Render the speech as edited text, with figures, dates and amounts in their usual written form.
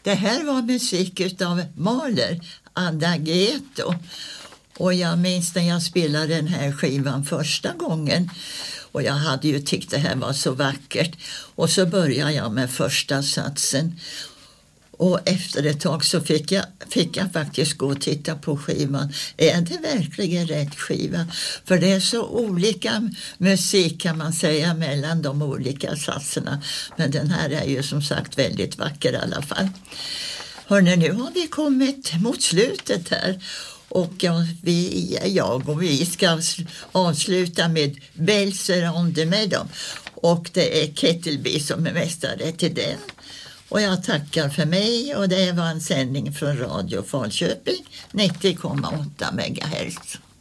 Det här var musik utav Mahler, Adagietto. Och jag minns när jag spelade den här skivan första gången. Och jag hade ju tyckt det här var så vackert. Och så började jag med första satsen. Och efter ett tag så fick jag faktiskt gå och titta på skivan. Är det verkligen rätt skiva? För det är så olika musik kan man säga mellan de olika satserna. Men den här är ju som sagt väldigt vacker i alla fall. Hörrni, nu har vi kommit mot slutet här. Och vi ska avsluta med Belser on the Meadow. Och det är Kettleby som är mästare till den. Och jag tackar för mig och det var en sändning från Radio Falköping 90,8 MHz.